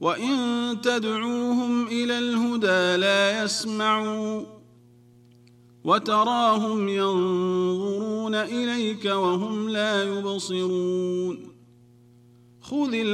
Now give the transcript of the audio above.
وإن تدعوهم إلى الهدى لا يسمعوا وتراهم ينظرون إليك وهم لا يبصرون خذ